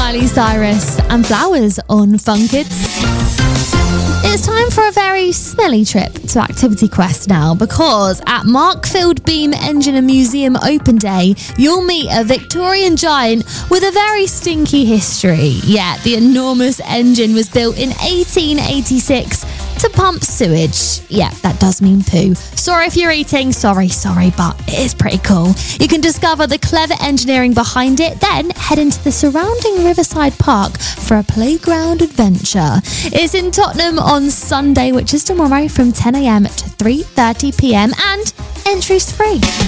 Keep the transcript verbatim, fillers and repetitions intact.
Miley Cyrus and Flowers on Fun Kids. It's time for a very smelly trip to Activity Quest now, because at Markfield Beam Engine and Museum Open Day, you'll meet a Victorian giant with a very stinky history. Yeah, the enormous engine was built in eighteen eighty-six to pump sewage. Yeah, that does mean poo. Sorry if you're eating, sorry, sorry, but it is pretty cool. You can discover the clever engineering behind it, then head into the surrounding Riverside Park for a playground adventure. It's in Tottenham on Sunday, which is tomorrow, from ten a.m. to three thirty p.m, and entry's free.